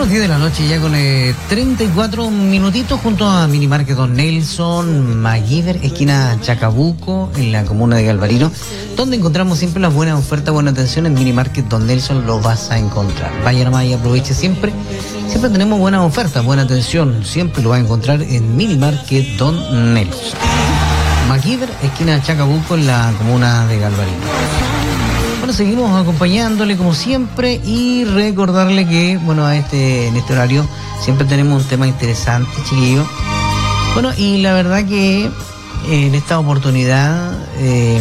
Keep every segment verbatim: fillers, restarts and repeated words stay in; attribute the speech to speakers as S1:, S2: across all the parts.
S1: las diez de la noche ya con eh, treinta y cuatro minutitos junto a Minimarket Don Nelson, MacGyver, esquina Chacabuco, en la comuna de Galvarino, donde encontramos siempre las buenas ofertas, buena atención. En Minimarket Don Nelson lo vas a encontrar. Vaya nomás y aproveche siempre. Siempre tenemos buenas ofertas, buena atención. Siempre lo vas a encontrar en Minimarket Don Nelson. MacGyver, esquina Chacabuco, en la comuna de Galvarino. Bueno, seguimos acompañándole como siempre y recordarle que, bueno, a este, en este horario siempre tenemos un tema interesante, chiquillo. Bueno, y la verdad que eh, en esta oportunidad eh,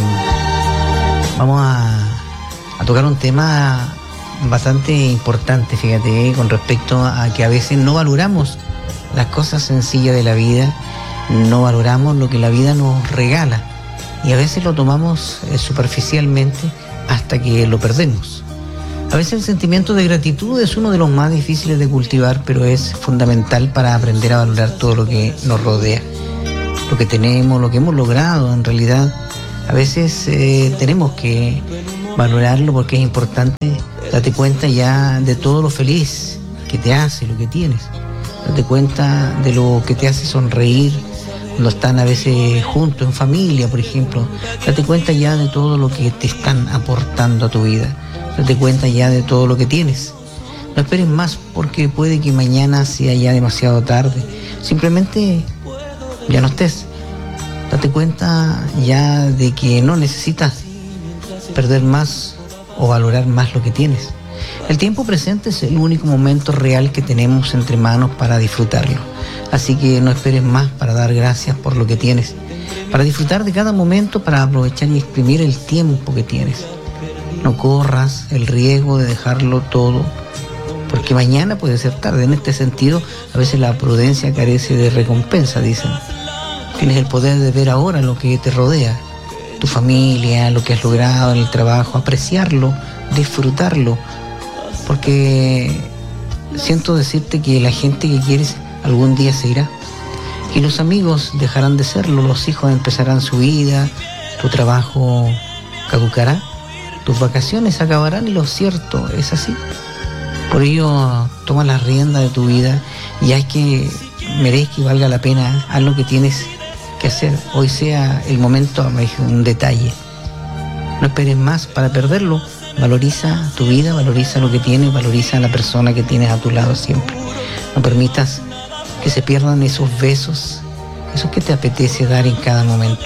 S1: vamos a, a tocar un tema bastante importante, fíjate, eh, con respecto a que a veces no valoramos las cosas sencillas de la vida, no valoramos lo que la vida nos regala y a veces lo tomamos eh, superficialmente hasta que lo perdemos. A veces el sentimiento de gratitud es uno de los más difíciles de cultivar, pero es fundamental para aprender a valorar todo lo que nos rodea, lo que tenemos, lo que hemos logrado. En realidad, a veces eh, tenemos que valorarlo porque es importante. Date cuenta ya de todo lo feliz que te hace, lo que tienes. Date cuenta de lo que te hace sonreír cuando están a veces juntos, en familia, por ejemplo. Date cuenta ya de todo lo que te están aportando a tu vida. Date cuenta ya de todo lo que tienes. No esperes más porque puede que mañana sea ya demasiado tarde. Simplemente ya no estés. Date cuenta ya de que no necesitas perder más o valorar más lo que tienes. El tiempo presente es el único momento real que tenemos entre manos para disfrutarlo. Así que no esperes más para dar gracias por lo que tienes, para disfrutar de cada momento, para aprovechar y exprimir el tiempo que tienes. No corras el riesgo de dejarlo todo, porque mañana puede ser tarde. En este sentido, a veces la prudencia carece de recompensa, dicen. Tienes el poder de ver ahora lo que te rodea, tu familia, lo que has logrado en el trabajo, apreciarlo, disfrutarlo, porque siento decirte que la gente que quieres algún día se irá y los amigos dejarán de serlo, los hijos empezarán su vida, tu trabajo caducará, tus vacaciones acabarán y lo cierto es así. Por ello, toma la rienda de tu vida y haz que merezca y valga la pena, haz lo que tienes que hacer. Hoy sea el momento, un detalle. No esperes más para perderlo. Valoriza tu vida, valoriza lo que tienes, valoriza a la persona que tienes a tu lado siempre. No permitas que se pierdan esos besos, esos que te apetece dar en cada momento.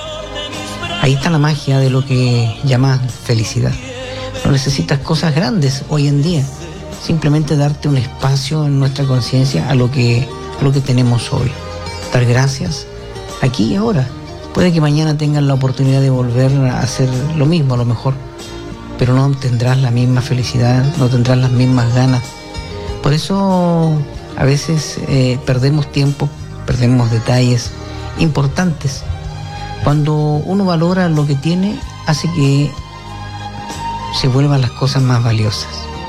S1: Ahí está la magia de lo que llamas felicidad. No necesitas cosas grandes hoy en día, simplemente darte un espacio en nuestra conciencia a lo que, a lo que tenemos hoy. Dar gracias aquí y ahora. Puede que mañana tengan la oportunidad de volver a hacer lo mismo, a lo mejor, pero no tendrás la misma felicidad, no tendrás las mismas ganas. Por eso a veces eh, perdemos tiempo, perdemos detalles importantes. Cuando uno valora lo que tiene, hace que se vuelvan las cosas más valiosas.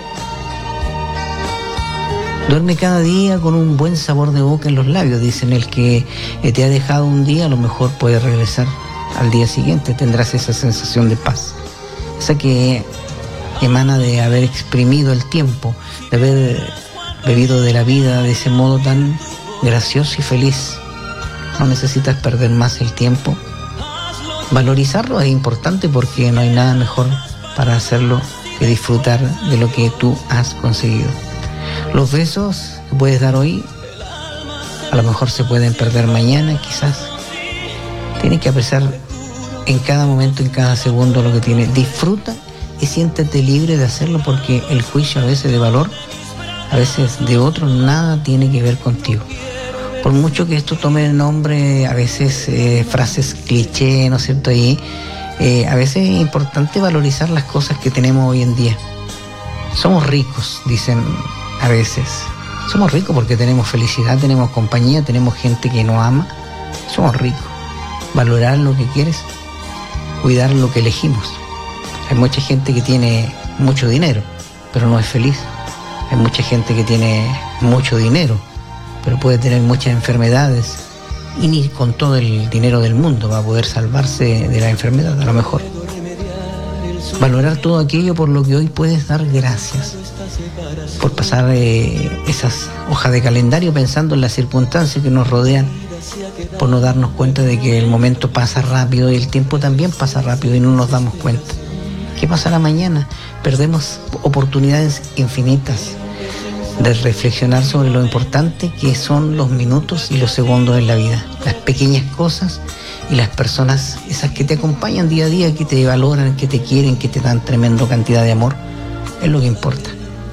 S1: Duerme cada día con un buen sabor de boca en los labios, dicen. El que te ha dejado un día a lo mejor puede regresar al día siguiente, tendrás esa sensación de paz, esa que emana de haber exprimido el tiempo, de haber bebido de la vida de ese modo tan gracioso y feliz. No necesitas perder más el tiempo. Valorizarlo es importante porque no hay nada mejor para hacerlo que disfrutar de lo que tú has conseguido. Los besos que puedes dar hoy a lo mejor se pueden perder mañana, quizás. Tienes que apreciar en cada momento, en cada segundo lo que tienes. Disfruta y siéntete libre de hacerlo, porque el juicio a veces de valor, a veces de otro, nada tiene que ver contigo. Por mucho que esto tome el nombre, a veces eh, frases cliché, ¿no es cierto? Ahí, eh, a veces es importante valorizar las cosas que tenemos hoy en día. Somos ricos, dicen a veces. Somos ricos porque tenemos felicidad, tenemos compañía, tenemos gente que nos ama. Somos ricos. Valorar lo que quieres, cuidar lo que elegimos. Hay mucha gente que tiene mucho dinero, pero no es feliz. Hay mucha gente que tiene mucho dinero, pero puede tener muchas enfermedades y ni con todo el dinero del mundo va a poder salvarse de la enfermedad, a lo mejor. Valorar todo aquello por lo que hoy puedes dar gracias. Por pasar eh, esas hojas de calendario pensando en las circunstancias que nos rodean. Por no darnos cuenta de que el momento pasa rápido y el tiempo también pasa rápido y no nos damos cuenta. ¿Qué pasará mañana? Perdemos oportunidades infinitas de reflexionar sobre lo importante que son los minutos y los segundos en la vida. Las pequeñas cosas y las personas, esas que te acompañan día a día, que te valoran, que te quieren, que te dan tremenda cantidad de amor, es lo que importa.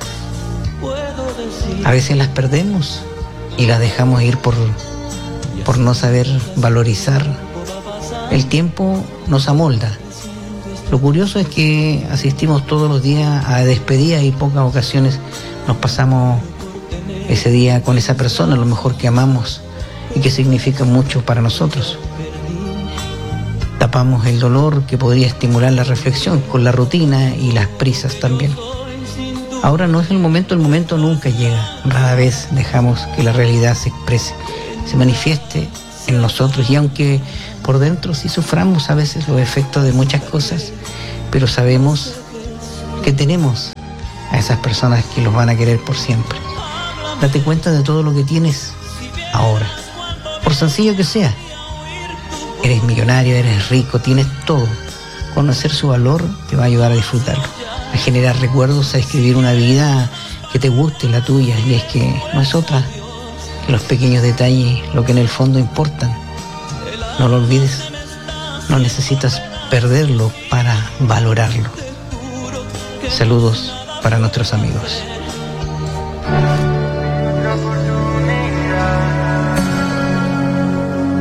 S1: A veces las perdemos y las dejamos ir por, por no saber valorizar. El tiempo nos amolda. Lo curioso es que asistimos todos los días a despedidas y pocas ocasiones nos pasamos ese día con esa persona, lo mejor que amamos y que significa mucho para nosotros. Tapamos el dolor que podría estimular la reflexión con la rutina y las prisas también. Ahora no es el momento, el momento nunca llega. Rara vez dejamos que la realidad se exprese, se manifieste en nosotros, y aunque por dentro sí suframos a veces los efectos de muchas cosas, pero sabemos que tenemos a esas personas que los van a querer por siempre. Date cuenta de todo lo que tienes ahora, por sencillo que sea. Eres millonario, eres rico, tienes todo. Conocer su valor te va a ayudar a disfrutarlo, a generar recuerdos, a escribir una vida que te guste, la tuya. Y es que no es otra que los pequeños detalles lo que en el fondo importan. No lo olvides, no necesitas perderlo para valorarlo. Saludos para nuestros amigos.